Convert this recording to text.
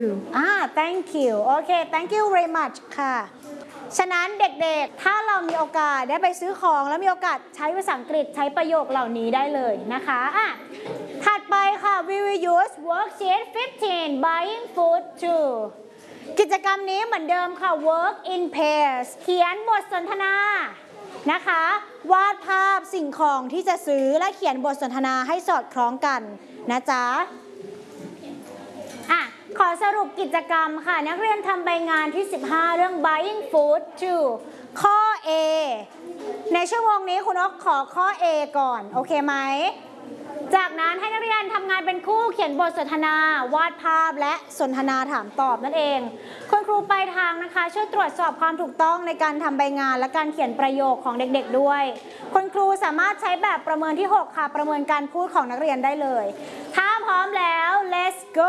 thank you โอเค thank you very much ค่ะฉะนั้นเด็กๆถ้าเรามีโอกาสได้ไปซื้อของแล้วมีโอกาสใช้ภาษาอังกฤษใช้ประโยคเหล่านี้ได้เลยนะคะถัดไปค่ะ we will use worksheet 15 buying food too กิจกรรมนี้เหมือนเดิมค่ะ work in pairs เขียนบทสนทนานะคะวาดภาพสิ่งของที่จะซื้อและเขียนบทสนทนาให้สอดคล้องกันนะจ๊ะขอสรุปกิจกรรมค่ะนักเรียนทำใบงานที่15เรื่อง buying food too ข้อ A ในชั่วโมงนี้คุณอ๊อกขอข้อ A ก่อนโอเคไหมจากนั้นให้นักเรียนทำงานเป็นคู่เขียนบทสนทนาวาดภาพและสนทนาถามตอบนั่นเองคุณครูปลายทางนะคะช่วยตรวจสอบความถูกต้องในการทำใบงานและการเขียนประโยคของเด็กๆด้วยคุณครูสามารถใช้แบบประเมินที่6ค่ะประเมินการพูดของนักเรียนได้เลยถ้าพร้อมแล้ว let's go